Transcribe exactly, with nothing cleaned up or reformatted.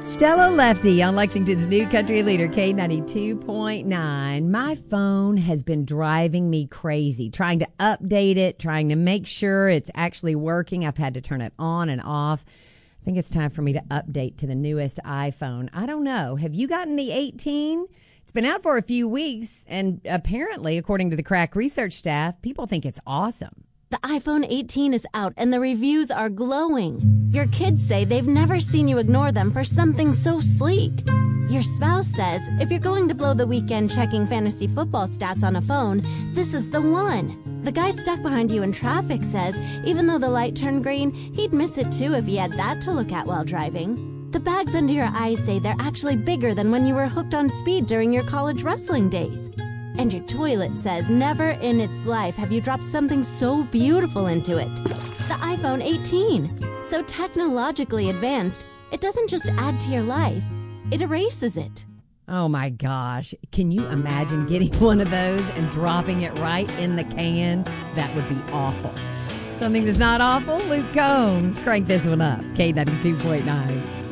Stella Lefty on Lexington's new country leader, K ninety-two point nine. My phone has been driving me crazy, trying to update it, trying to make sure it's actually working. I've had to turn it on and off. I think it's time for me to update to the newest iPhone. I don't know. Have you gotten the eighteen? It's been out for a few weeks, and apparently, according to the Crack research staff, people think it's awesome. The iPhone eighteen is out and the reviews are glowing. Your kids say they've never seen you ignore them for something so sleek. Your spouse says if you're going to blow the weekend checking fantasy football stats on a phone, this is the one. The guy stuck behind you in traffic says even though the light turned green, he'd miss it too if he had that to look at while driving. The bags under your eyes say they're actually bigger than when you were hooked on speed during your college wrestling days. And your toilet says never in its life have you dropped something so beautiful into it. The iPhone eighteen. So technologically advanced, it doesn't just add to your life, it erases it. Oh my gosh. Can you imagine getting one of those and dropping it right in the can? That would be awful. Something that's not awful? Luke Combs. Crank this one up. K ninety-two point nine.